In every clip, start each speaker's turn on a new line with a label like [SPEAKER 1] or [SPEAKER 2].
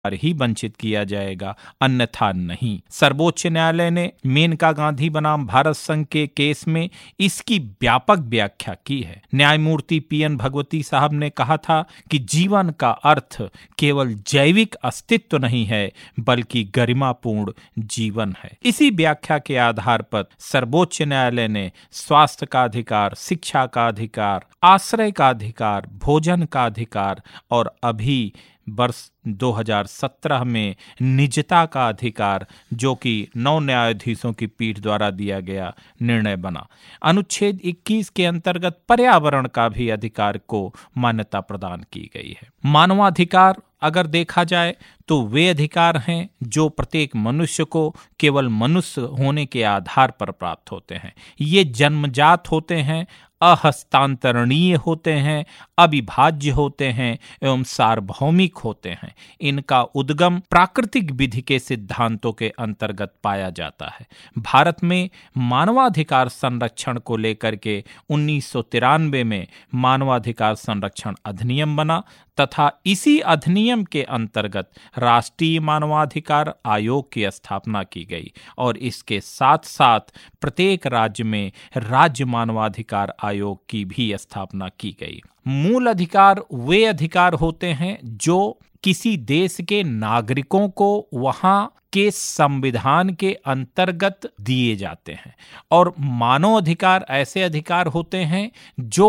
[SPEAKER 1] ही वंचित किया जाएगा, अन्यथा नहीं। सर्वोच्च न्यायालय ने मेनका गांधी बनाम भारत संघ के केस में इसकी व्यापक व्याख्या की है। न्यायमूर्ति पीएन भगवती साहब ने कहा था कि जीवन का अर्थ केवल जैविक अस्तित्व नहीं है बल्कि गरिमापूर्ण जीवन है। इसी व्याख्या के आधार पर सर्वोच्च न्यायालय ने स्वास्थ्य का अधिकार, शिक्षा का अधिकार, आश्रय का अधिकार, भोजन का अधिकार और अभी वर्ष 2017 में निजता का अधिकार, जो कि 9 न्यायाधीशों की पीठ द्वारा दिया गया निर्णय बना। अनुच्छेद 21 के अंतर्गत पर्यावरण का भी अधिकार को मान्यता प्रदान की गई है। मानवाधिकार अगर देखा जाए तो वे अधिकार हैं जो प्रत्येक मनुष्य को केवल मनुष्य होने के आधार पर प्राप्त होते हैं। ये जन्मजात होते हैं, अहस्तांतरणीय होते हैं, अविभाज्य होते हैं एवं सार्वभौमिक होते हैं। इनका उद्गम प्राकृतिक विधि के सिद्धांतों के अंतर्गत पाया जाता है। भारत में मानवाधिकार संरक्षण को लेकर के 1993 में मानवाधिकार संरक्षण अधिनियम बना तथा इसी अधिनियम के अंतर्गत राष्ट्रीय मानवाधिकार आयोग की स्थापना की गई और इसके साथ साथ प्रत्येक राज्य में राज्य मानवाधिकार आयोग की भी स्थापना की गई। मूल अधिकार वे अधिकार होते हैं जो किसी देश के नागरिकों को वहां के संविधान के अंतर्गत दिए जाते हैं और मानव अधिकार ऐसे अधिकार होते हैं जो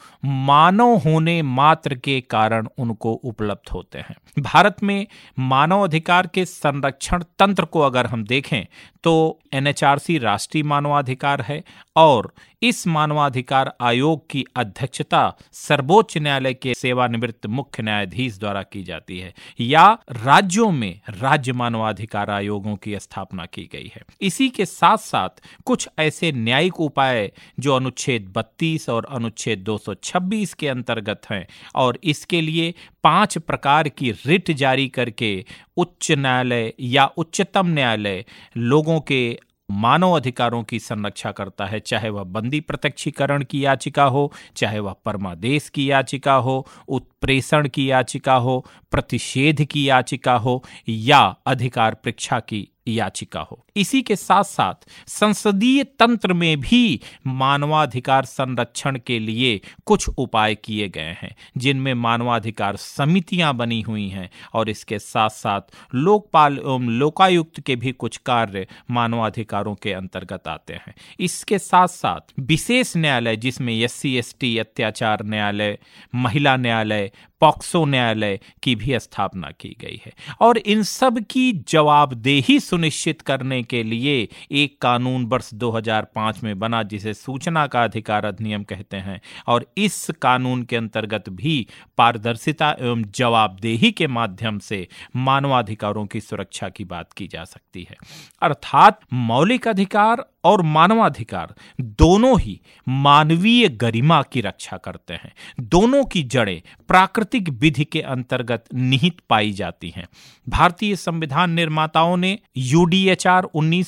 [SPEAKER 1] मानव होने मात्र के कारण उनको उपलब्ध होते हैं। भारत में मानव अधिकार के संरक्षण तंत्र को अगर हम देखें तो एनएचआरसी राष्ट्रीय मानवाधिकार है और इस मानवाधिकार आयोग की अध्यक्षता सर्वोच्च न्यायालय के सेवानिवृत्त मुख्य न्यायाधीश द्वारा की जाती है या राज्यों में राज्य मानवाधिकार आयोगों की स्थापना की गई है। इसी के साथ साथ कुछ ऐसे न्यायिक उपाय जो अनुच्छेद 32 और अनुच्छेद 226 के अंतर्गत हैं और इसके लिए 5 प्रकार की रिट जारी करके उच्च न्यायालय या उच्चतम न्यायालय लोगों के मानव अधिकारों की संरक्षा करता है, चाहे वह बंदी प्रत्यक्षीकरण की याचिका हो, चाहे वह परमादेश की याचिका हो, उत्प्रेषण की याचिका हो, प्रतिषेध की याचिका हो या अधिकार परीक्षा की याचिका हो। इसी के साथ साथ संसदीय तंत्र में भी मानवाधिकार संरक्षण के लिए कुछ उपाय किए गए हैं जिनमें मानवाधिकार समितियां बनी हुई हैं और इसके साथ साथ लोकपाल एवं लोकायुक्त के भी कुछ कार्य मानवाधिकारों के अंतर्गत आते हैं। इसके साथ साथ विशेष न्यायालय जिसमें SC ST अत्याचार न्यायालय, महिला न्यायालय, पॉक्सो न्यायालय की भी स्थापना की गई है और इन सब की जवाबदेही सुनिश्चित करने के लिए एक कानून वर्ष 2005 में बना जिसे सूचना का अधिकार अधिनियम कहते हैं और इस कानून के अंतर्गत भी पारदर्शिता एवं जवाबदेही के माध्यम से मानवाधिकारों की सुरक्षा की बात की जा सकती है। अर्थात मौलिक अधिकार और मानवाधिकार दोनों ही मानवीय गरिमा की रक्षा करते हैं। दोनों की जड़ें प्राकृतिक विधि के अंतर्गत निहित पाई जाती हैं। भारतीय संविधान निर्माताओं ने UDHR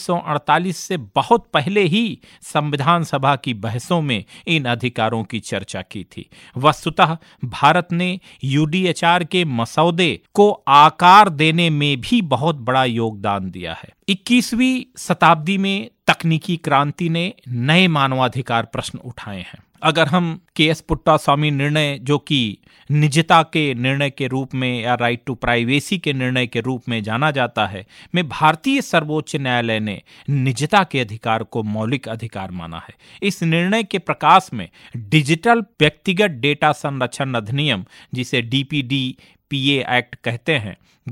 [SPEAKER 1] 1948 से बहुत पहले ही संविधान सभा की बहसों में इन अधिकारों की चर्चा की थी। वस्तुतः भारत ने UDHR के मसौदे को आकार देने में भी बहुत बड़ा योगदान दिया है। 21वीं शताब्दी में तकनीकी क्रांति ने नए मानवाधिकार प्रश्न उठाए हैं। अगर हम KS पुट्टास्वामी निर्णय जो कि निजता के निर्णय के रूप में या राइट टू प्राइवेसी के निर्णय के रूप में जाना जाता है, में भारतीय सर्वोच्च न्यायालय ने निजता के अधिकार को मौलिक अधिकार माना है। इस निर्णय के प्रकाश में डिजिटल व्यक्तिगत डेटा संरक्षण अधिनियम जिसे DPDPA एक्ट कहते हैं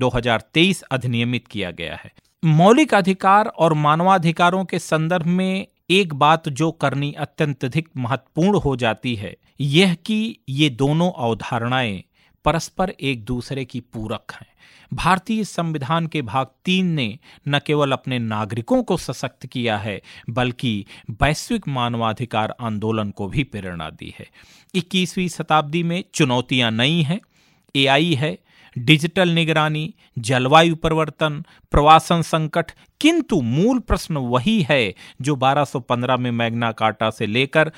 [SPEAKER 1] 2023 अधिनियमित किया गया है। मौलिक अधिकार और मानवाधिकारों के संदर्भ में एक बात जो करनी अत्यंत अधिक महत्वपूर्ण हो जाती है यह कि ये दोनों अवधारणाएं परस्पर एक दूसरे की पूरक हैं। भारतीय संविधान के भाग 3 ने न केवल अपने नागरिकों को सशक्त किया है बल्कि वैश्विक मानवाधिकार आंदोलन को भी प्रेरणा दी है। 21वीं शताब्दी में चुनौतियां नई हैं, AI है, डिजिटल निगरानी, जलवायु परिवर्तन, प्रवासन संकट, किंतु मूल प्रश्न वही है जो 1215 में मैग्ना कार्टा से लेकर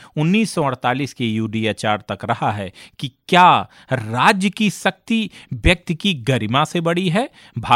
[SPEAKER 1] 1948 के UDHR तक रहा है कि क्या राज्य की शक्ति व्यक्ति की गरिमा से बड़ी है?